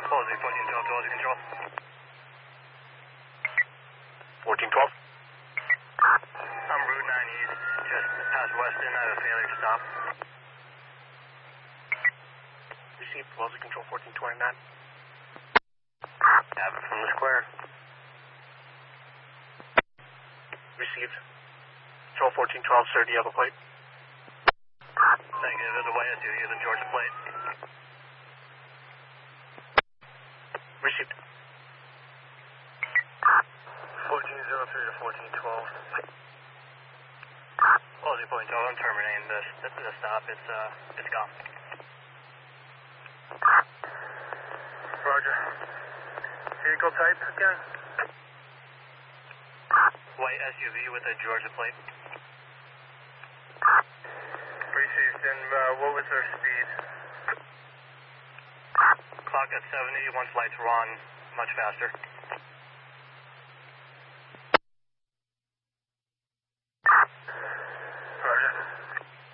Close 1412, Georgia Control. 1412. I'm Route 9 East, just past Weston. I have a failure to stop. Received, Wellesley Control 1429. Have it from the square. Received. Control 1412, sir, do you have a plate? Negative, there's a way I do use a Georgia plate. Received. 1403 to 1412. Close 1412, I'm terminating the stop. It's gone. Roger. Vehicle type again? White SUV with a Georgia plate. Received. And what was their speed? Clock at 70, once lights were on, much faster.